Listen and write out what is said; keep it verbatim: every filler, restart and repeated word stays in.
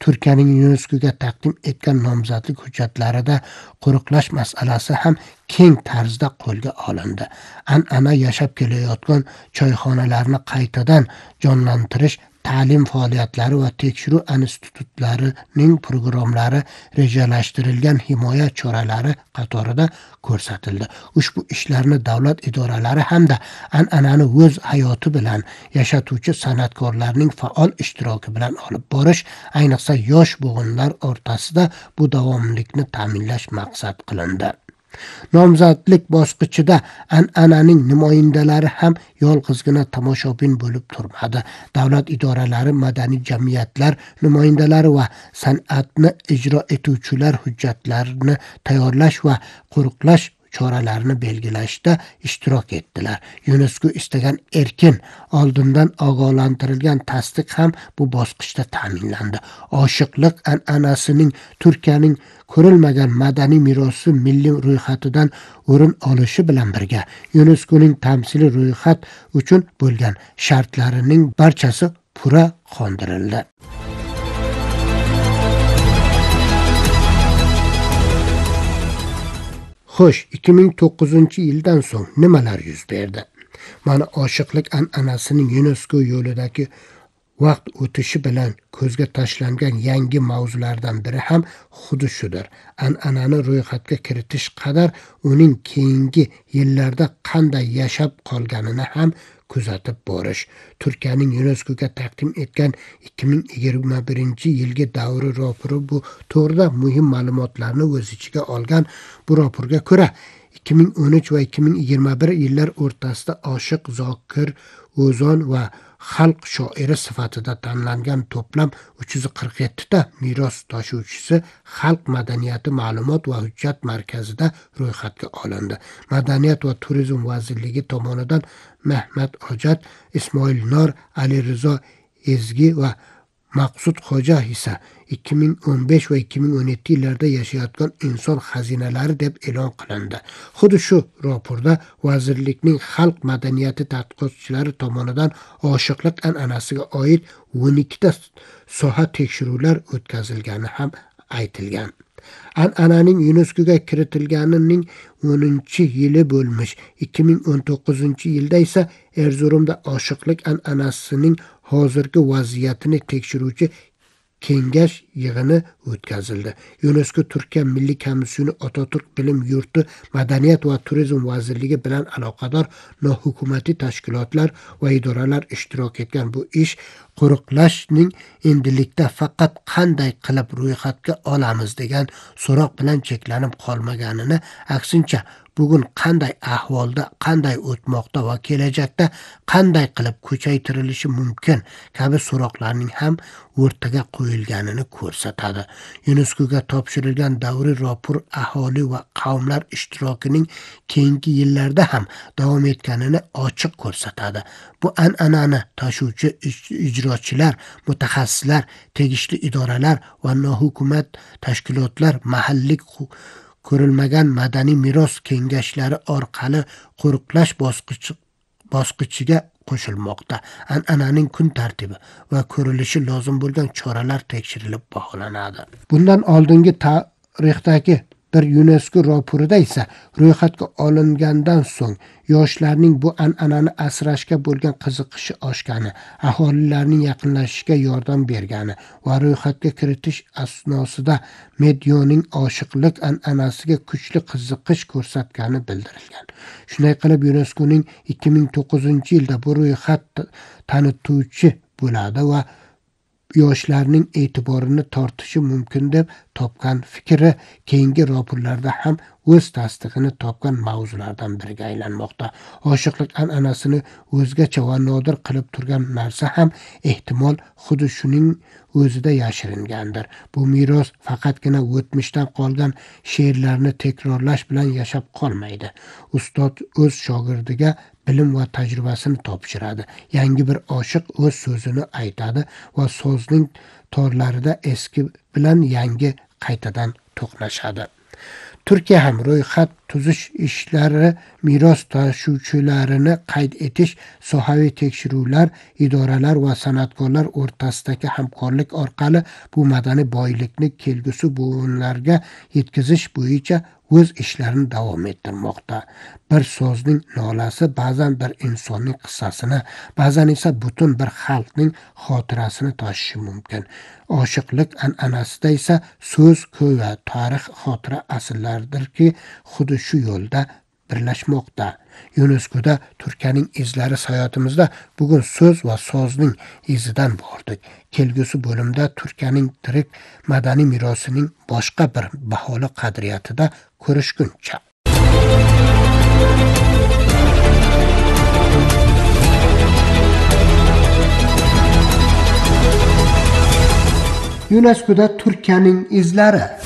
Turkiyaning YuNESKOga taqdim etgan nomzodlik hujjatlarida qo'riqlash masalasi ham keng tarzda qo'lga olindi. An'ana yashab kelayotgan choyxonalarni qaytadan jonlantirish, ta'lim faoliyatlari va tekshiruv institutlarining programmalari rejalashtirilgan himoya choralari qatorida ko'rsatildi. Ushbu ishlarni davlat idoralari hamda an'anani o'z hayoti bilan yashatuvchi san'atkorlarning faol ishtiroki bilan olib borish, ayniqsa yosh bo'g'inlar o'rtasida bu davomlilikni ta'minlash maqsad qilindi. Nomzodlik bosqichida an'ananing namoyandalari ham yolg'izgina tomoshabin bo'lib turmadi. Davlat idoralari, madaniy jamiyatlar namoyandalari va san'atni ijro etuvchilar hujjatlarni tayyorlash va qo'riqlash choralarini belgilashda ishtirok etdilar. YuNESKO istagan erkin, oldindan ogohlantirilgan tasdiq ham bu bosqichda ta'minlandi. Oshiqlik an'anasining Turkiyaning ko'rilmagan madaniy merosi milliy ro'yxatidan o'rin olishi bilan birga YuNESKOning tamsiliy ro'yxat uchun bo'lgan shartlarining barchasi pura qondirildi. Xo'sh, ikki ming to'qqizinchi yildan so'ng nimalar yuz berdi? Mana oshiqlik an'anasining YuNESKO yo'lidagi vaqt o'tishi bilan ko'zga tashlangan yangi mavzulardan biri ham xuddi shudir. An'anani ro'yxatga kiritish qadar uning keyingi yillarda qanday yashab qolganini ham kuzatib borish. Turkiyaning YuNESKOga taqdim etgan ikki ming yigirma birinchi yilgi davri rapori bu to'g'rida muhim ma'lumotlarni o'z ichiga olgan. Bu raporga ko'ra ikki ming o'n uch va ikki ming yigirma bir yillar o'rtasida Oshiq, Zokir, O'zon va xalq shoiri sifatida tanlangan to'plam uch yuz qirq yetti ta meros tashuvchisi Xalq madaniyati ma'lumot va hujjat markazida ro'yxatga olindi. Madaniyat va turizm vazirligi tomonidan Mehmet Hojat, Ismoil Nor, Ali Rizo Ezgi va Maqsud Xo'ja esa ikki ming o'n besh va ikki ming o'n yetti yillarda yashayotgan inson xazinalari deb e'lon qilindi. Xuddi shu raporda vazirlikning xalq madaniyati tadqiqotchilari tomonidan oshiqlik an'anasiga oid o'n ikki ta soha tekshiruvlar o'tkazilgani ham aytilgan. An'ananing YuNESKOga kiritilganining o'ninchi yili bo'lmish. ikki ming o'n to'qqizinchi yilda esa Erzurumda oshiqlik an'anasining hozirgi vaziyatini tekshiruvchi kengash yig'ini o'tkazildi. YuNESKO Turkiya Milliy komissiyoni Otaturk bilim yurti, Madaniyat va turizm vazirligi bilan aloqador nohukumatiy tashkilotlar va idoralar ishtirok etgan bu ish qo'riqlashning endilikda faqat qanday qilib ro'yxatga olamiz degan so'roq bilan cheklanib qolmaganini, aksincha bugun qanday ahvolda, qanday o'tmoqda va kelajakda qanday qilib kuchaytirilishi mumkin kabi so'roqlarning ham o'rtaga qo'yilganini ko'rsatadi. YuNESKOga topshirilgan davriy rapor aholi va qavmlar ishtirokining keyingi yillarda ham davom etganini ochiq ko'rsatadi. Bu an'anani tashuvchi ijrochilar, mutaxassislar, tegishli idoralar va nohukumat tashkilotlar mahalliy ko'rilmagan madaniy meros kengashlari orqali qo'riqlash bosqichi bosqichiga qo'shilmoqda. An'ananing kun tartibi va ko'rilishi lozim bo'lgan choralar tekshirilib baholanadi. Bundan oldingi tarixdagi bir YuNESKO raporida esa ro'yxatga olingandan so'ng yoshlarning bu an'anani asrashga bo'lgan qiziqishi oshgani, aholilarning yaqinlashishiga yordam bergani va ro'yxatga kiritish asnosida medianing oshiqlik an'anasiga kuchli qiziqish ko'rsatgani bildirilgan. Shunday qilib YuNESKOning ikki ming to'qqizinchi yilda bu ro'yxat tanituvchi bo'ladi va yoshlarning e'tiborini tortishi mumkin deb topgan fikri keyingi raporlarda ham o'z tasdig'ini topgan mavzulardan biriga aylanmoqda. Oshiqlik an'anasini o'zgacha va nodir qilib turgan narsa ham ehtimol xuddi shuning o'zida yashiringandir. Bu meros faqatgina o'tmishdan qolgan she'rlarni takrorlash bilan yashab qolmaydi. Ustod o'z shogirdiga bilim va tajribasini topshiradi. Yangi bir oshiq o'z so'zini aytadi va so'zning torlarida eski bilan yangi qaytadan to'qnashadi. Turkiya ham ro'yxat tuzish ishlari, meros tashuvchilarini qayd etish, sohaviy tekshiruvlar, idoralar va san'atkorlar o'rtasidagi hamkorlik orqali bu madaniy boylikni kelgusi buvinlarga yetkazish bo'yicha o'z ishlarini davom ettirmoqda. Bir so'zning nolasi ba'zan bir insonning qissasini, ba'zan esa butun bir xalqning xotirasini tashishi mumkin. Oshiqlik an'anasida esa so'z, ko'y va tarix xotira asllaridirki, xuddi shu yo'lda birlashmoqda. YuNESKOda Turkiyaning izlari sayohatimizda bugun so'z va sozning izidan bordik. Kelgusi bo'limda Turkiyaning tirik madaniy merosining boshqa bir baholi qadriyatida ko'rishguncha. YuNESKOda Turkiyaning izlari